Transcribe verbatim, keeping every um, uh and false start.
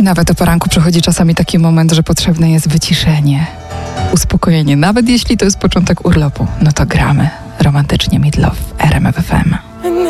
Nawet o poranku przychodzi czasami taki moment, że potrzebne jest wyciszenie, uspokojenie. Nawet jeśli to jest początek urlopu, no to gramy romantycznie Meat Loaf w R M F F M.